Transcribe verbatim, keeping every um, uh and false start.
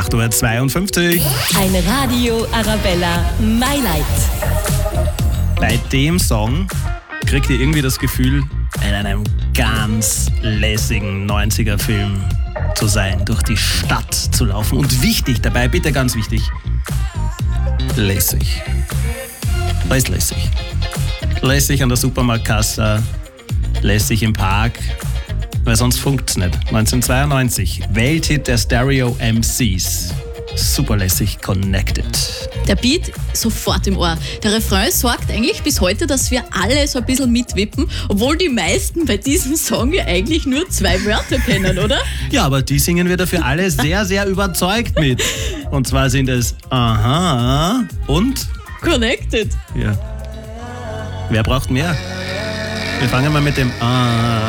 acht Uhr zweiundfünfzig. Ein Radio Arabella Mailight. Bei dem Song kriegt ihr irgendwie das Gefühl, in einem ganz lässigen neunziger-Film zu sein, durch die Stadt zu laufen. Und wichtig dabei, bitte ganz wichtig, lässig. Da ist lässig. Lässig an der Supermarktkasse, lässig im Park, weil sonst funkt's nicht. neunzehnhundertzweiundneunzig, Welthit der Stereo M Cs. Super lässig, Connected. Der Beat sofort im Ohr. Der Refrain sorgt eigentlich bis heute, dass wir alle so ein bisschen mitwippen, obwohl die meisten bei diesem Song ja eigentlich nur zwei Wörter kennen, oder? Ja, aber die singen wir dafür alle sehr, sehr überzeugt mit. Und zwar sind es Aha und Connected. ja. Wer braucht mehr? Wir fangen mal mit dem Ah